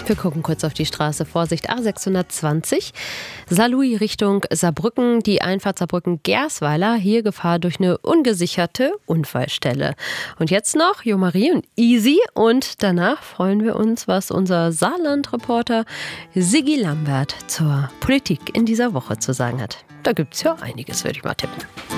Wir gucken kurz auf die Straße. Vorsicht, A620, Saarlouis Richtung Saarbrücken, die Einfahrt Saarbrücken-Gersweiler. Hier Gefahr durch eine ungesicherte Unfallstelle. Und jetzt noch Jo-Marie und Easy. Und danach freuen wir uns, was unser Saarland-Reporter Sigi Lambert zur Politik in dieser Woche zu sagen hat. Da gibt's ja einiges, würde ich mal tippen.